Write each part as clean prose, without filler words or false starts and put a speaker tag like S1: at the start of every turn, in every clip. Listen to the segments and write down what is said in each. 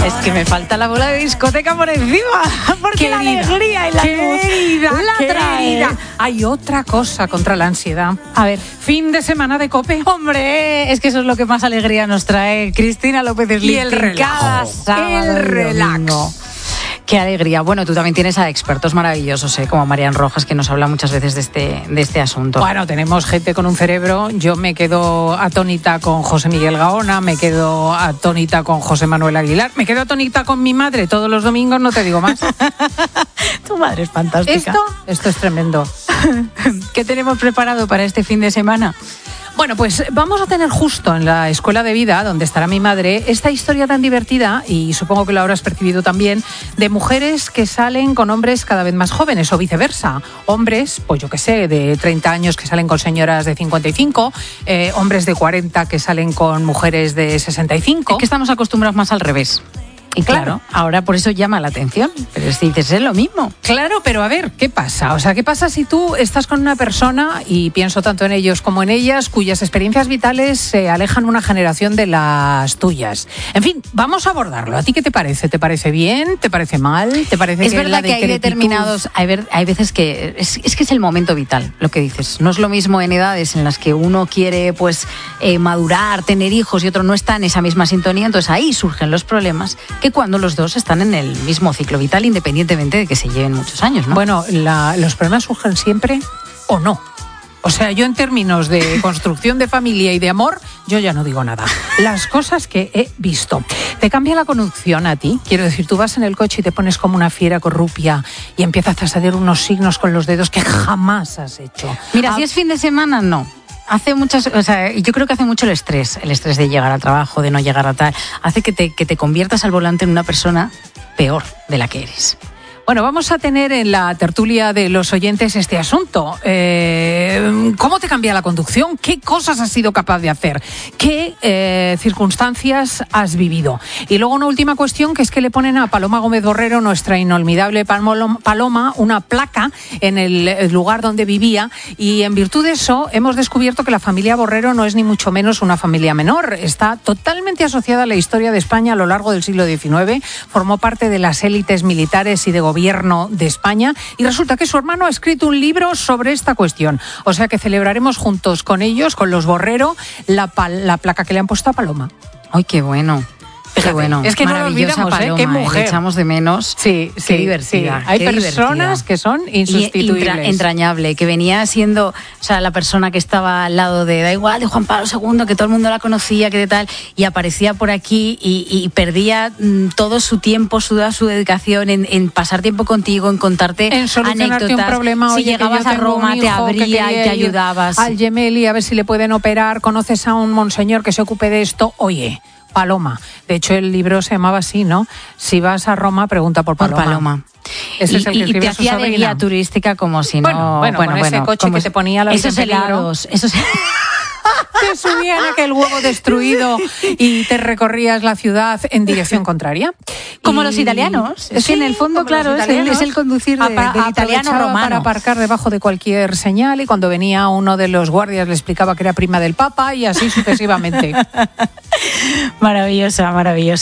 S1: Es que me falta la bola de discoteca por encima, porque la alegría y la luz la trae.
S2: Hay otra cosa contra la ansiedad.
S1: A ver.
S2: Fin de semana de COPE.
S1: Hombre, es que eso es lo que más alegría nos trae Cristina López Slifkin.
S2: Y el relajo.
S1: Cada sábado
S2: el relax.
S1: Domingo. Qué alegría. Bueno, tú también tienes a expertos maravillosos, como Marian Rojas, que nos habla muchas veces de este asunto.
S2: Bueno, tenemos gente con un cerebro. Yo me quedo atónita con José Miguel Gaona, me quedo atónita con José Manuel Aguilar, me quedo atónita con mi madre todos los domingos, no te digo más.
S1: Tu madre es fantástica.
S2: Esto es tremendo.
S1: ¿Qué tenemos preparado para este fin de semana?
S2: Bueno, pues vamos a tener justo en la Escuela de Vida, donde estará mi madre, esta historia tan divertida, y supongo que lo habrás percibido también, de mujeres que salen con hombres cada vez más jóvenes o viceversa. Hombres, pues yo qué sé, de 30 años que salen con señoras de 55, hombres de 40 que salen con mujeres de 65.
S1: Es que estamos acostumbrados más al revés. Y claro, ahora por eso llama la atención. Pero si dices, es lo mismo.
S2: Claro, pero a ver, ¿qué pasa? O sea, ¿qué pasa si tú estás con una persona, y pienso tanto en ellos como en ellas, cuyas experiencias vitales se alejan una generación de las tuyas? En fin, vamos a abordarlo. ¿A ti qué te parece? ¿Te parece bien? ¿Te parece mal? ¿Te parece
S1: es verdad que hay determinados... Hay veces que... Es que es el momento vital, lo que dices. No es lo mismo en edades en las que uno quiere pues madurar, tener hijos, y otro no está en esa misma sintonía. Entonces ahí surgen los problemas, que cuando los dos están en el mismo ciclo vital, independientemente de que se lleven muchos años, ¿no?
S2: Bueno, los problemas surgen siempre o no. O sea, yo en términos de construcción de familia y de amor, yo ya no digo nada. Las cosas que he visto. ¿Te cambia la conducción a ti? Quiero decir, tú vas en el coche y te pones como una fiera corrupia y empiezas a hacer unos signos con los dedos que jamás has hecho.
S1: Mira, si es fin de semana, no. Hace muchas, o sea, yo creo que hace mucho el estrés de llegar al trabajo, de no llegar a tal, hace que te conviertas al volante en una persona peor de la que eres.
S2: Bueno, vamos a tener en la tertulia de los oyentes este asunto. ¿Cómo te cambia la conducción? ¿Qué cosas has sido capaz de hacer? ¿Qué circunstancias has vivido? Y luego una última cuestión, que es que le ponen a Paloma Gómez Borrero, nuestra inolvidable Paloma, una placa en el lugar donde vivía, y en virtud de eso hemos descubierto que la familia Borrero no es ni mucho menos una familia menor. Está totalmente asociada a la historia de España a lo largo del siglo XIX, formó parte de las élites militares y de gobierno de España, y resulta que su hermano ha escrito un libro sobre esta cuestión. O sea que celebraremos juntos con ellos, con los Borrero, la placa que le han puesto a Paloma.
S1: ¡Ay, qué bueno! Qué bueno.
S2: Es que no lo olvidamos,
S1: Paloma,
S2: qué mujer.
S1: Le echamos de menos.
S2: Sí,
S1: qué divertida.
S2: Sí. Hay personas que son insustituibles.
S1: Entrañable, que venía siendo, o sea, la persona que estaba al lado de, da igual, de Juan Pablo II, que todo el mundo la conocía, que de tal, y aparecía por aquí y perdía todo su tiempo, toda su dedicación en pasar tiempo contigo, en contarte anécdotas.
S2: Un problema.
S1: Si
S2: Oye,
S1: llegabas a Roma, te abría y te ayudabas.
S2: Al Gemelli, a ver si le pueden operar. Conoces a un monseñor que se ocupe de esto. Oye, Paloma. De hecho, el libro se llamaba así, ¿no? Si vas a Roma, pregunta por Paloma.
S1: Por Paloma.
S2: Ese es el que
S1: y te
S2: su
S1: hacía de
S2: sobrina.
S1: guía turística como si no...
S2: Bueno, con ese coche que te ponía la
S1: esos helados, esos...
S2: Te subían aquel huevo destruido y te recorrías la ciudad en dirección contraria.
S1: Como los italianos. Es que en el fondo, claro, es el conducir del italiano romano.
S2: Para aparcar debajo de cualquier señal, y cuando venía uno de los guardias le explicaba que era prima del Papa, y así sucesivamente.
S1: Maravillosa,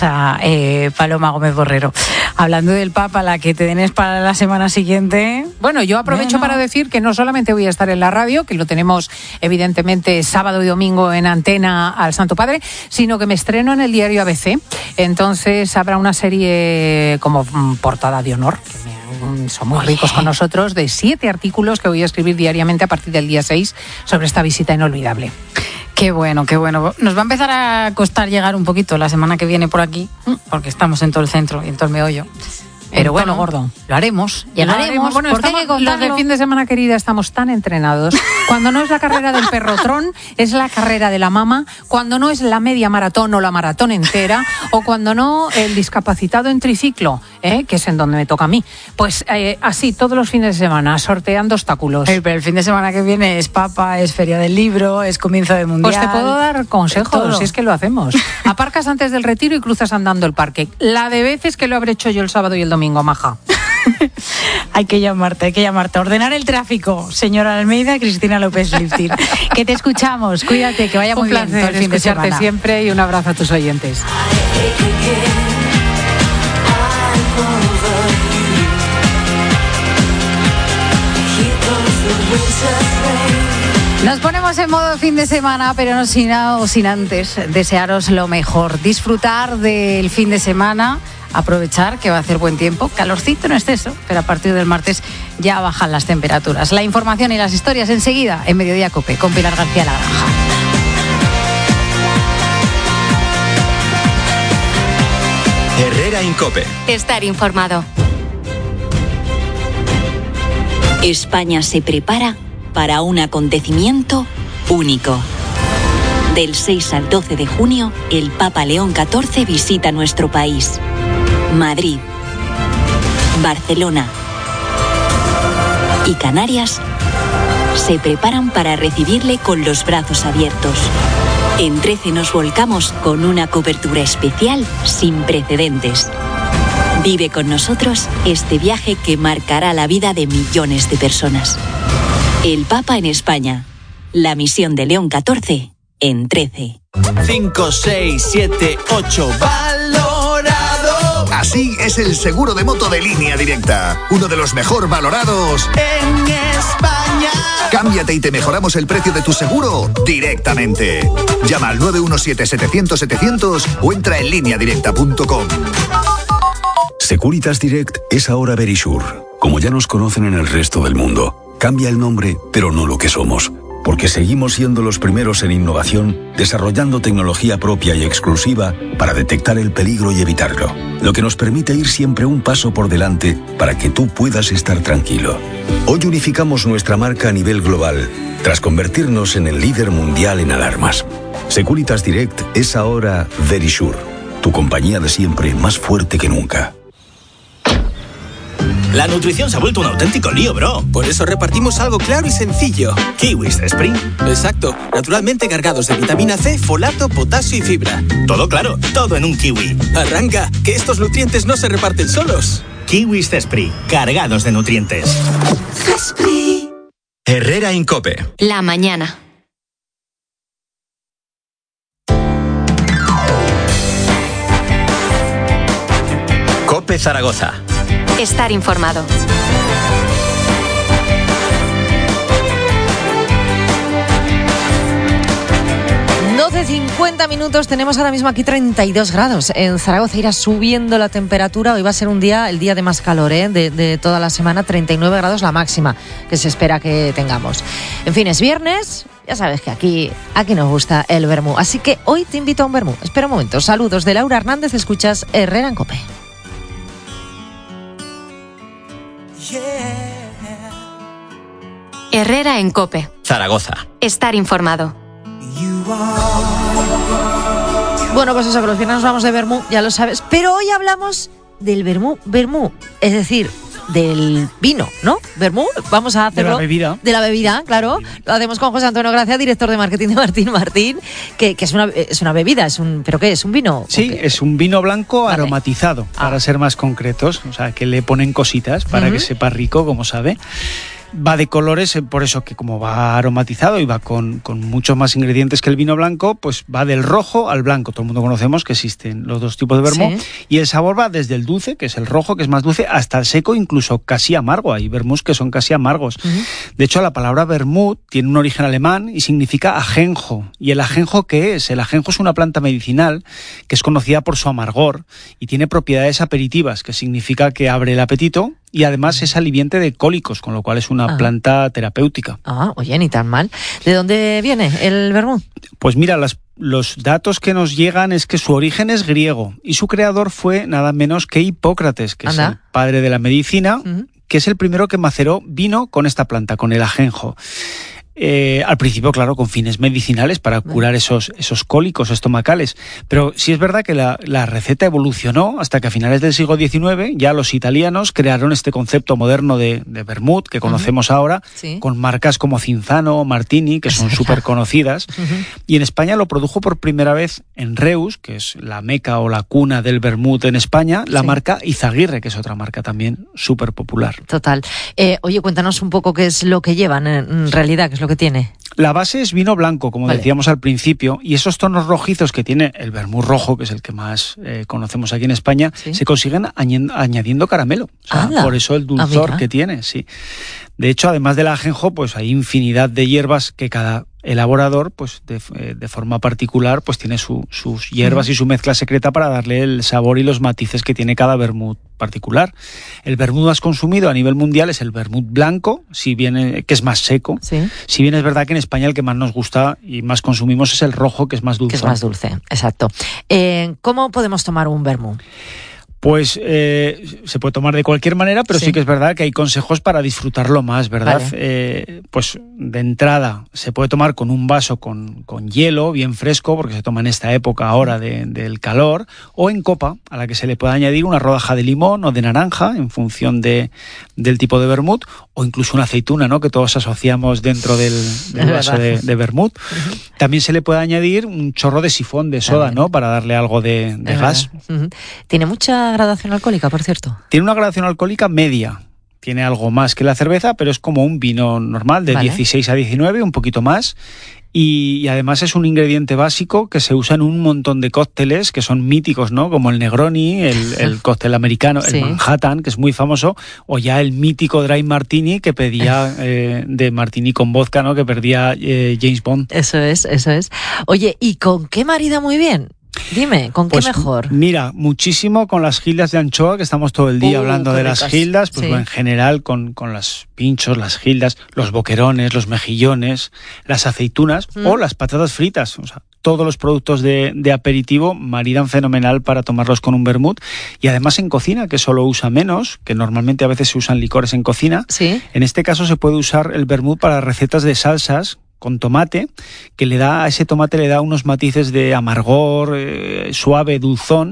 S1: Paloma Gómez Borrero. Hablando del Papa, la que tenés para la semana siguiente.
S2: Bueno, yo aprovecho para decir que no solamente voy a estar en la radio, que lo tenemos evidentemente sábado y domingo en antena al Santo Padre, sino que me estreno en el diario ABC. Entonces habrá una serie como portada de honor, que son muy ricos con nosotros, de 7 artículos que voy a escribir diariamente a partir del día 6 sobre esta visita inolvidable.
S1: Qué bueno, qué bueno. Nos va a empezar a costar llegar un poquito la semana que viene por aquí, porque estamos en todo el centro y en todo el meollo. Pero bueno,
S2: gordo.
S1: Lo haremos, llegaremos.
S2: Bueno, porque los de fin de semana, querida, estamos tan entrenados. Cuando no es la carrera del perrotrón, es la carrera de la mama. Cuando no es la media maratón o la maratón entera, o cuando no el discapacitado en triciclo, que es en donde me toca a mí. Pues así, todos los fines de semana, sorteando obstáculos.
S1: Pero el fin de semana que viene es Papa, es Feria del Libro, es comienzo de Mundial.
S2: Pues te puedo dar consejos, si es que lo hacemos. Aparcas antes del retiro y cruzas andando el parque. La de veces que lo habré hecho yo el sábado y el domingo, maja.
S1: Hay que llamarte. Ordenar el tráfico, señora Almeida, Cristina López Slifkin. Que te escuchamos, cuídate, que vaya muy bien todo el fin de semana.
S2: Siempre, y un abrazo a tus oyentes.
S1: Entramos en modo fin de semana, pero no sin antes desearos lo mejor. Disfrutar del fin de semana, aprovechar que va a hacer buen tiempo, calorcito en exceso, pero a partir del martes ya bajan las temperaturas. La información y las historias enseguida en Mediodía COPE con Pilar García La Granja.
S3: Herrera en COPE.
S4: Estar informado. España se prepara para un acontecimiento único. Del 6 al 12 de junio, el Papa León XIV visita nuestro país. Madrid, Barcelona y Canarias se preparan para recibirle con los brazos abiertos. En 13 nos volcamos con una cobertura especial sin precedentes. Vive con nosotros este viaje que marcará la vida de millones de personas. El Papa en España. La misión de León XIV en 13.
S3: 5, 6, 7, 8. ¡Valorado!
S5: Así es el seguro de moto de Línea Directa. Uno de los mejor valorados
S3: En España.
S5: Cámbiate y te mejoramos el precio de tu seguro directamente. Llama al 917-700-700 o entra en lineadirecta.com.
S6: Securitas Direct es ahora Verisure. Como ya nos conocen en el resto del mundo, cambia el nombre, pero no lo que somos. Porque seguimos siendo los primeros en innovación, desarrollando tecnología propia y exclusiva para detectar el peligro y evitarlo. Lo que nos permite ir siempre un paso por delante para que tú puedas estar tranquilo. Hoy unificamos nuestra marca a nivel global, tras convertirnos en el líder mundial en alarmas. Securitas Direct es ahora Verisure, tu compañía de siempre más fuerte que nunca.
S3: La nutrición se ha vuelto un auténtico lío, bro.
S7: Por eso repartimos algo claro y sencillo.
S3: Kiwis Spring.
S7: Exacto, naturalmente cargados de vitamina C, folato, potasio y fibra.
S3: Todo claro, todo en un kiwi.
S7: Arranca, que estos nutrientes no se reparten solos.
S3: Kiwis Spring, cargados de nutrientes. Herrera en COPE.
S4: La mañana.
S3: COPE Zaragoza.
S4: Estar informado.
S8: Hace 50 minutos, tenemos ahora mismo aquí 32 grados. En Zaragoza irá subiendo la temperatura. Hoy va a ser el día de más calor, de toda la semana. 39 grados la máxima que se espera que tengamos. En fin, es viernes. Ya sabes que aquí nos gusta el vermú. Así que hoy te invito a un vermú. Espera un momento. Saludos de Laura Hernández. Escuchas Herrera en COPE.
S4: Herrera en COPE.
S3: Zaragoza.
S4: Estar informado.
S8: Bueno, pues eso, que los viernes nos vamos de vermú, ya lo sabes. Pero hoy hablamos del vermú, es decir, del vino, ¿no? Vermú, vamos a hacerlo. De la bebida, claro. Lo hacemos con José Antonio Gracia, director de marketing de Martín Martín, que es una bebida, ¿pero qué es? ¿Un vino?
S9: Sí, es un vino blanco aromatizado, para ser más concretos. O sea, que le ponen cositas para que sepa rico, como sabe. Va de colores, por eso que como va aromatizado y va con muchos más ingredientes que el vino blanco, pues va del rojo al blanco. Todo el mundo conocemos que existen los dos tipos de vermú. Sí. Y el sabor va desde el dulce, que es el rojo, que es más dulce, hasta el seco, incluso casi amargo. Hay vermús que son casi amargos. De hecho, la palabra vermut tiene un origen alemán y significa ajenjo. ¿Y el ajenjo qué es? El ajenjo es una planta medicinal que es conocida por su amargor y tiene propiedades aperitivas, que significa que abre el apetito. Y además es aliviante de cólicos, con lo cual es una planta terapéutica.
S8: Oye, ni tan mal. ¿De dónde viene el vermú?
S9: Pues mira, los datos que nos llegan es que su origen es griego y su creador fue nada menos que Hipócrates, que es el padre de la medicina, que es el primero que maceró vino con esta planta, con el ajenjo. Al principio, claro, con fines medicinales para curar esos cólicos estomacales. Pero sí es verdad que la receta evolucionó hasta que a finales del siglo XIX ya los italianos crearon este concepto moderno de vermut que conocemos ahora, con marcas como Cinzano o Martini, que son súper conocidas. Y en España lo produjo por primera vez en Reus, que es la meca o la cuna del vermut en España, la marca Izaguirre, que es otra marca también súper popular.
S8: Total. Oye, cuéntanos un poco qué es lo que llevan en realidad, qué es lo que tiene.
S9: La base es vino blanco, como decíamos al principio, y esos tonos rojizos que tiene el vermut rojo, que es el que más conocemos aquí en España, se consiguen añadiendo caramelo. O sea, por eso el dulzor que tiene, sí. De hecho, además del ajenjo, pues hay infinidad de hierbas que cada elaborador, pues de forma particular, pues tiene sus hierbas y su mezcla secreta para darle el sabor y los matices que tiene cada vermut particular. El vermut más consumido a nivel mundial es el vermut blanco, que es más seco. Sí. Si bien es verdad que en España el que más nos gusta y más consumimos es el rojo, que es más dulce.
S8: Que es más dulce, exacto. ¿Cómo podemos tomar un vermut?
S9: Pues se puede tomar de cualquier manera, pero sí que es verdad que hay consejos para disfrutarlo más, ¿verdad? Vale. Pues de entrada se puede tomar con un vaso con hielo, bien fresco, porque se toma en esta época ahora del calor, o en copa, a la que se le puede añadir una rodaja de limón o de naranja, en función del tipo de vermut, o incluso una aceituna, ¿no? Que todos asociamos dentro del vaso de vermut. También se le puede añadir un chorro de sifón de soda, ¿no? Para darle algo de gas.
S8: ¿Tiene mucha gradación alcohólica, por cierto?
S9: Tiene una gradación alcohólica media. Tiene algo más que la cerveza, pero es como un vino normal, de 16 a 19, un poquito más. Y además es un ingrediente básico que se usa en un montón de cócteles que son míticos, ¿no? Como el Negroni, el cóctel americano, el Manhattan, que es muy famoso, o ya el mítico Dry Martini que pedía de Martini con vodka, ¿no? Que pedía James Bond.
S8: Eso es. Oye, ¿y con qué marida muy bien? Dime, ¿con qué mejor?
S9: Mira, muchísimo con las gildas de anchoa, que estamos todo el día hablando de las gildas, pues bueno, en general con los pinchos, las gildas, los boquerones, los mejillones, las aceitunas o las patatas fritas. O sea, todos los productos de aperitivo maridan fenomenal para tomarlos con un vermut. Y además en cocina, que solo usa menos, que normalmente a veces se usan licores en cocina, en este caso se puede usar el vermut para recetas de salsas con tomate, que a ese tomate le da unos matices de amargor, suave, dulzón,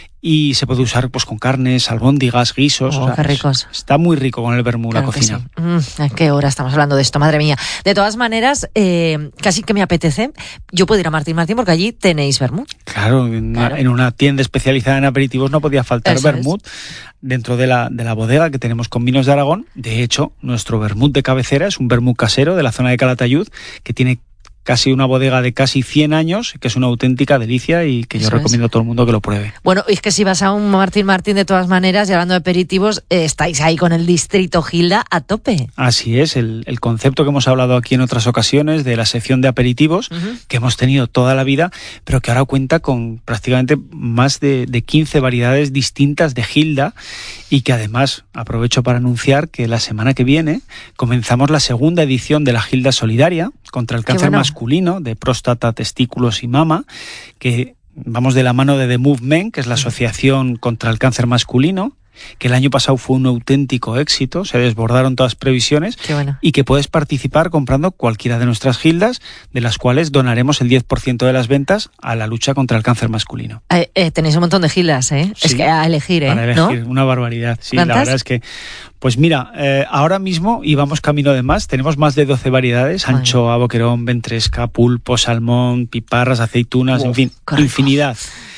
S9: y se puede usar pues con carnes, albóndigas, guisos.
S8: Oh, qué ricos.
S9: Está muy rico con el vermut la cocina.
S8: Sí. ¿A qué hora estamos hablando de esto? Madre mía. De todas maneras, casi que me apetece. Yo puedo ir a Martín Martín porque allí tenéis vermut.
S9: Claro, en una tienda especializada en aperitivos no podía faltar vermut. Dentro de la bodega que tenemos con vinos de Aragón. De hecho, nuestro vermut de cabecera es un vermut casero de la zona de Calatayud, que tiene casi una bodega de casi 100 años, que es una auténtica delicia y que yo recomiendo a todo el mundo que lo pruebe.
S8: Bueno, y es que si vas a un Martín Martín, de todas maneras, y hablando de aperitivos, estáis ahí con el distrito Gilda a tope.
S9: Así es, el concepto que hemos hablado aquí en otras ocasiones de la sección de aperitivos, que hemos tenido toda la vida, pero que ahora cuenta con prácticamente más de 15 variedades distintas de Gilda, y que además aprovecho para anunciar que la semana que viene comenzamos la segunda edición de la Gilda Solidaria contra el cáncer masculino de próstata, testículos y mama, que vamos de la mano de The Movement, que es la asociación contra el cáncer masculino, que el año pasado fue un auténtico éxito, se desbordaron todas las previsiones, y que puedes participar comprando cualquiera de nuestras gildas, de las cuales donaremos el 10% de las ventas a la lucha contra el cáncer masculino.
S8: Tenéis un montón de gildas, ¿eh? Sí, es que a elegir,
S9: para elegir, ¿no? Una barbaridad. Sí, ¿cuántas? La verdad es que, pues mira, ahora mismo, y vamos camino de más, tenemos más de 12 variedades, anchoa, boquerón, ventresca, pulpo, salmón, piparras, aceitunas, en fin, infinidad.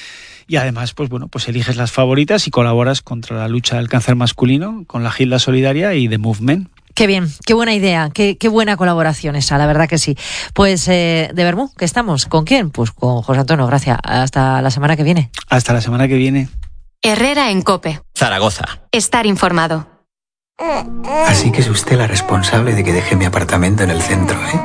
S9: Y además, pues bueno, pues eliges las favoritas y colaboras contra la lucha del cáncer masculino con la Gilda Solidaria y The Movement.
S8: Qué bien, qué buena idea, qué buena colaboración esa, la verdad que sí. Pues de vermut, ¿qué estamos? ¿Con quién? Pues con José Antonio Gracia. Hasta la semana que viene.
S9: Hasta la semana que viene.
S10: Herrera en COPE.
S3: Zaragoza.
S10: Estar informado.
S11: Así que es usted la responsable de que deje mi apartamento en el centro, ¿eh?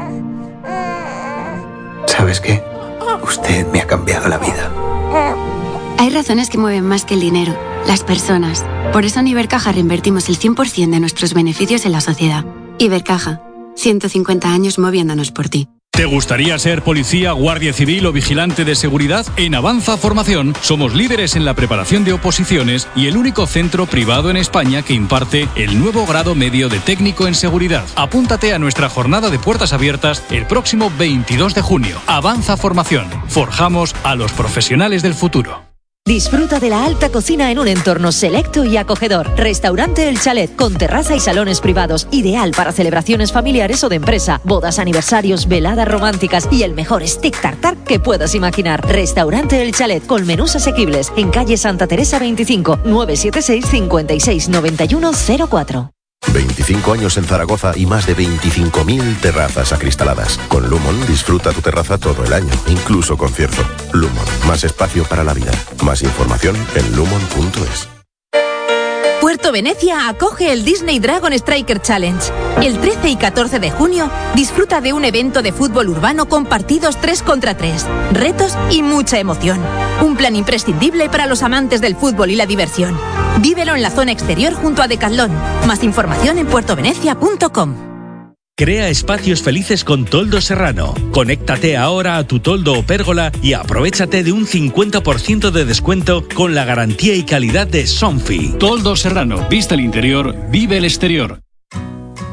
S11: ¿Sabes qué? Usted me ha cambiado la vida.
S12: Hay razones que mueven más que el dinero, las personas. Por eso en Ibercaja reinvertimos el 100% de nuestros beneficios en la sociedad. Ibercaja, 150 años moviéndonos por ti.
S13: ¿Te gustaría ser policía, guardia civil o vigilante de seguridad? En Avanza Formación somos líderes en la preparación de oposiciones y el único centro privado en España que imparte el nuevo grado medio de técnico en seguridad. Apúntate a nuestra jornada de puertas abiertas el próximo 22 de junio. Avanza Formación. Forjamos a los profesionales del futuro.
S14: Disfruta de la alta cocina en un entorno selecto y acogedor. Restaurante El Chalet, con terraza y salones privados, ideal para celebraciones familiares o de empresa, bodas, aniversarios, veladas románticas y el mejor stick tartar que puedas imaginar. Restaurante El Chalet, con menús asequibles, en calle Santa Teresa 25, 976 56 91 04.
S15: 25 años en Zaragoza y más de 25.000 terrazas acristaladas. Con Lumon disfruta tu terraza todo el año, incluso con cierzo. Lumon, más espacio para la vida. Más información en lumon.es.
S16: Puerto Venecia acoge el Disney Dragon Striker Challenge. El 13 y 14 de junio disfruta de un evento de fútbol urbano con partidos 3 contra 3, retos y mucha emoción. Un plan imprescindible para los amantes del fútbol y la diversión. Vívelo en la zona exterior junto a Decathlon. Más información en puertovenecia.com.
S17: Crea espacios felices con Toldo Serrano. Conéctate ahora a tu toldo o pérgola y aprovechate de un 50% de descuento con la garantía y calidad de Somfy.
S13: Toldo Serrano, vista el interior, vive el exterior.